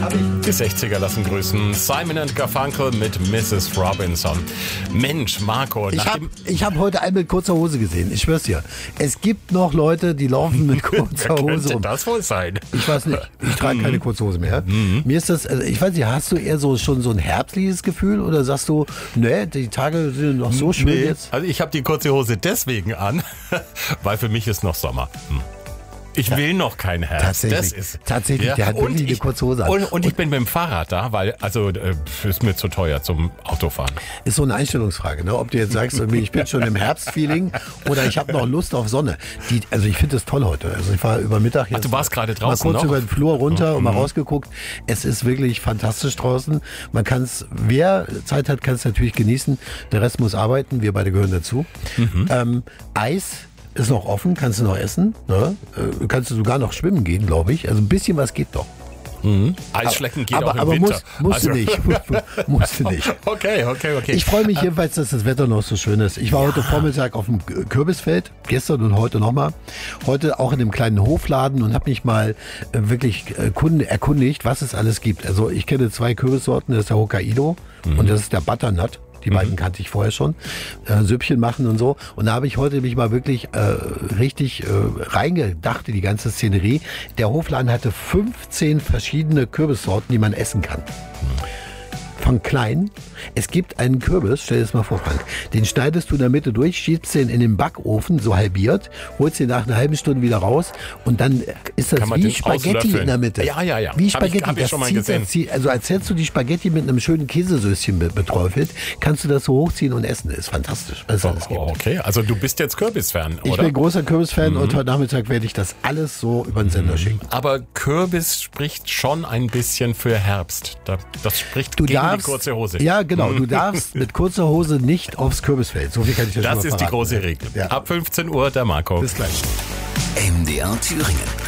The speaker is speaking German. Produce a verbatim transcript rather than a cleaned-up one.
Die sechziger lassen grüßen. Simon and Garfunkel mit Missus Robinson. Mensch, Marco. Ich habe hab heute einen mit kurzer Hose gesehen. Ich schwör's dir. Es gibt noch Leute, die laufen mit kurzer Hose könnte rum. das wohl sein? Ich weiß nicht. Ich trage keine kurze Hose mehr. Mhm. Mir ist das, also ich weiß nicht, hast du eher so schon so ein herbstliches Gefühl oder sagst du, ne, die Tage sind noch so schön nee. jetzt? Also ich habe die kurze Hose deswegen an, weil für mich ist noch Sommer. Hm. Ich will noch keinen Herbst. Tatsächlich, das ist, tatsächlich ja. der hat wirklich und eine ich, kurze Hose an. Und, und ich bin mit dem Fahrrad da, weil, also, äh, ist mir zu teuer zum Autofahren. Ist so eine Einstellungsfrage, ne? Ob du jetzt sagst, irgendwie, ich bin schon im Herbstfeeling oder ich habe noch Lust auf Sonne. Die, also ich finde es toll heute. Also ich war über Mittag jetzt. Ach, du warst gerade draußen mal kurz noch? über den Flur runter mhm. und mal rausgeguckt. Es ist wirklich fantastisch draußen. Man kann es, wer Zeit hat, kann es natürlich genießen. Der Rest muss arbeiten. Wir beide gehören dazu. Mhm. Ähm, Eis ist noch offen, kannst du noch essen. Ne? Äh, kannst du sogar noch schwimmen gehen, glaube ich. Also ein bisschen was geht doch. Mhm. Eisschlecken geht aber, auch im aber Winter. Aber musst also. du nicht. musst du nicht. Okay, okay, okay. Ich freue mich jedenfalls, dass das Wetter noch so schön ist. Ich war ja. heute Vormittag auf dem Kürbisfeld, gestern und heute nochmal. Heute auch in dem kleinen Hofladen und habe mich mal äh, wirklich äh, Kunde erkundigt, was es alles gibt. Also ich kenne zwei Kürbissorten, das ist der Hokkaido mhm. und das ist der Butternut. Die mhm. beiden kannte ich vorher schon. Äh, Süppchen machen und so. Und da habe ich heute mich mal wirklich äh, richtig äh, reingedacht in die ganze Szenerie. Der Hofladen hatte fünfzehn verschiedene Kürbissorten, die man essen kann. Mhm. Von klein. Es gibt einen Kürbis, stell dir das mal vor, Frank, den schneidest du in der Mitte durch, schiebst den in den Backofen, so halbiert, holst den nach einer halben Stunde wieder raus und dann ist das wie Spaghetti in der Mitte. Ja, ja, ja. Wie Spaghetti. Hab ich, hab ich das schon mal zieht, gesehen. Zieht, also als hättest du die Spaghetti mit einem schönen Käsesößchen beträufelt, kannst du das so hochziehen und essen. Das ist fantastisch, was es alles gibt. Okay, also du bist jetzt Kürbis-Fan, oder? Ich bin großer Kürbis-Fan mhm. und heute Nachmittag werde ich das alles so über den Sender mhm. schicken. Aber Kürbis spricht schon ein bisschen für Herbst. Das spricht du gegen darfst, die kurze Hose. Ja, genau. Du darfst mit kurzer Hose nicht aufs Kürbisfeld. So viel kann ich dir schon mal Das ist verraten. die große Regel. Ja. Ab fünfzehn Uhr, der Marco. Bis gleich. M D R Thüringen.